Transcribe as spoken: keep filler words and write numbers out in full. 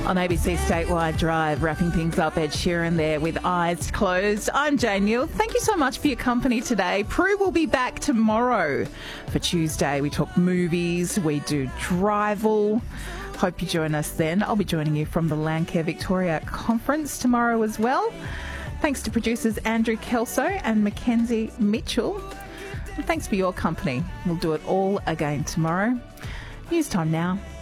On A B C Statewide Drive, wrapping things up, Ed Sheeran there with Eyes Closed. I'm Jane Neal. Thank you so much for your company today. Prue will be back tomorrow for Tuesday. We talk movies, we do Drival. Hope you join us then. I'll be joining you from the Landcare Victoria Conference tomorrow as well. Thanks to producers Andrew Kelso and Mackenzie Mitchell. And thanks for your company. We'll do it all again tomorrow. News time now.